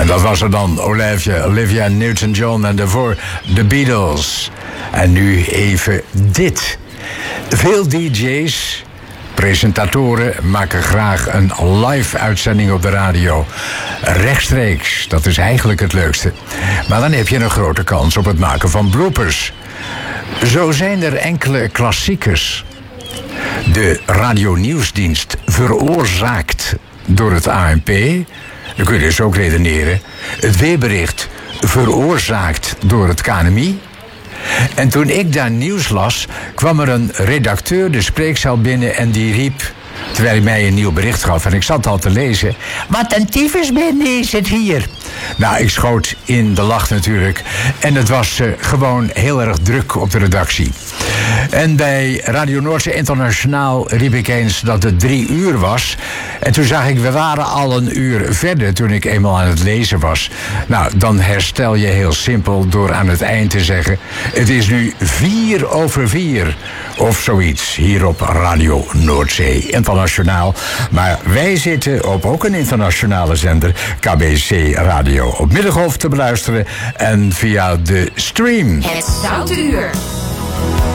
En dat was er dan Olivia Newton-John en daarvoor The Beatles. En nu even dit. Veel DJ's, presentatoren maken graag een live uitzending op de radio. Rechtstreeks, dat is eigenlijk het leukste. Maar dan heb je een grote kans op het maken van bloopers. Zo zijn er enkele klassiekers. De radionieuwsdienst veroorzaakt door het ANP. Dan kun je dus ook redeneren. Het weerbericht veroorzaakt door het KNMI. En toen ik daar nieuws las, kwam er een redacteur de spreekzaal binnen en die riep, terwijl hij mij een nieuw bericht gaf en ik zat al te lezen, wat een tyfusbende is het hier. Nou, ik schoot in de lach natuurlijk. En het was gewoon heel erg druk op de redactie. En bij Radio Noordzee Internationaal riep ik eens dat het 3 uur was. En toen zag ik, we waren al een uur verder toen ik eenmaal aan het lezen was. Nou, dan herstel je heel simpel door aan het eind te zeggen, het is nu 4:04 of zoiets hier op Radio Noordzee Internationaal. Maar wij zitten op ook een internationale zender, KBC Radio op Middengolf te beluisteren en via de stream. Het Zoute Uur.